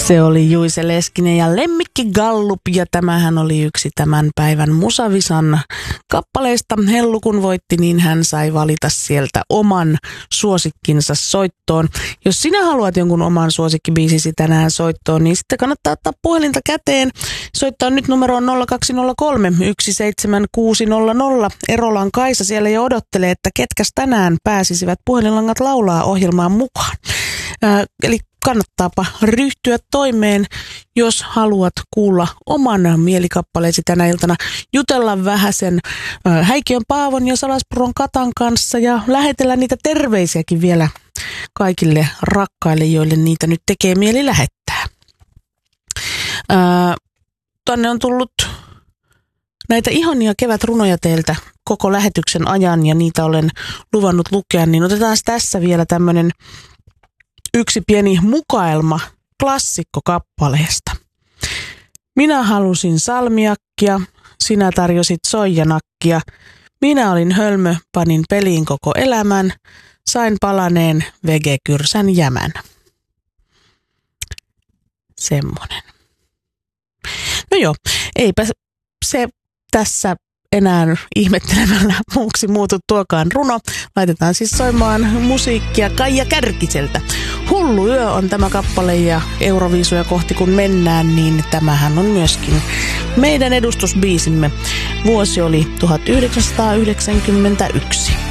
Se oli Juise Leskinen ja Lemmikki Gallup, ja tämähän oli yksi tämän päivän Musavisan kappaleista. Hellu kun voitti, niin hän sai valita sieltä oman suosikkinsa soittoon. Jos sinä haluat jonkun oman suosikkibiisisi tänään soittoon, niin sitten kannattaa ottaa puhelinta käteen. Soittaa nyt numeroon 0203 17600. Erolan Kaisa siellä jo odottelee, että ketkäs tänään pääsisivät Puhelinlangat laulaa -ohjelmaan mukaan. Eli kannattaapa ryhtyä toimeen, jos haluat kuulla oman mielikappaleesi tänä iltana. Jutella vähäsen Häikiön Paavon ja Salaspuron Katan kanssa ja lähetellä niitä terveisiäkin vielä kaikille rakkaille, joille niitä nyt tekee mieli lähettää. Tänne on tullut näitä ihania kevätrunoja teiltä koko lähetyksen ajan ja niitä olen luvannut lukea, niin otetaan tässä vielä tämmöinen yksi pieni mukaelma klassikkokappaleesta. Minä halusin salmiakkia, sinä tarjosit soijanakkia. Minä olin hölmö, panin peliin koko elämän, sain palaneen vegekyrsän jämän. Semmonen. No joo, eipä se tässä enää ihmettelemällä muuksi muutu tuokaan runo. Laitetaan siis soimaan musiikkia Kaija Kärkiseltä. Hullu yö on tämä kappale ja Euroviisuja kohti kun mennään, niin tämähän on myöskin meidän edustusbiisimme. Vuosi oli 1991.